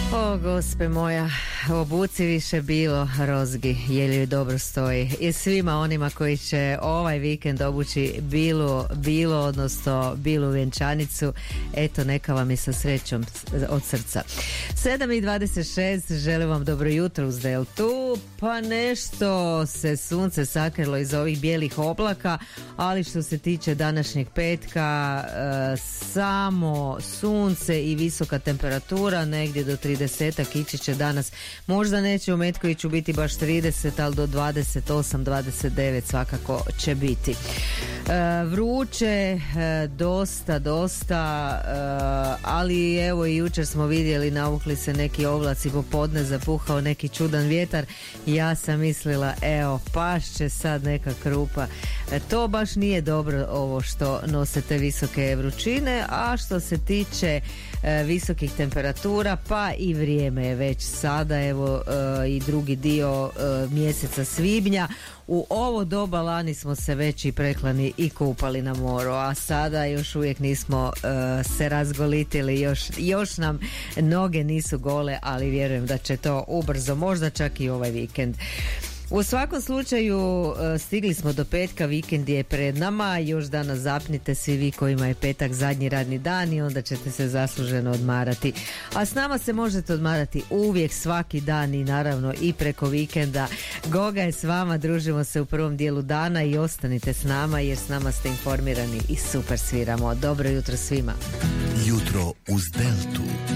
O, gospe moja, obuci više bilo rozgi, je li dobro stoji. I svima onima koji će ovaj vikend obući bilo, odnosno bilu vjenčanicu, eto neka vam je sa srećom od srca. 7:26, želim vam dobro jutro uz Deltu. Pa nešto se sunce sakrilo iz ovih bijelih oblaka, ali što se tiče današnjeg petka, samo sunce i visoka temperatura, negdje do 30-ak ići će danas. Možda neće u Metkoviću biti baš 30, ali do 28, 29 svakako će biti. Vruće, dosta, ali evo i jučer smo vidjeli, navukli se neki oblaci popodne, zapuhao neki čudan vjetar. Ja sam mislila, evo, pašće sad neka krupa. To baš nije dobro ovo što nose te visoke vrućine, a što se tiče visokih temperatura, pa i vrijeme je već sada, evo i drugi dio mjeseca svibnja. U ovo doba lani smo se već i preklani i kupali na moru, a sada još uvijek nismo se razgolitili, još nam noge nisu gole, ali vjerujem da će to ubrzo, možda čak i ovaj vikend. U svakom slučaju stigli smo do petka, vikend je pred nama, još danas zapnite svi vi kojima je petak zadnji radni dan i onda ćete se zasluženo odmarati. A s nama se možete odmarati uvijek, svaki dan i naravno i preko vikenda. Goga je s vama, družimo se u prvom dijelu dana i ostanite s nama jer s nama ste informirani i super sviramo. Dobro jutro svima. Jutro uz Deltu.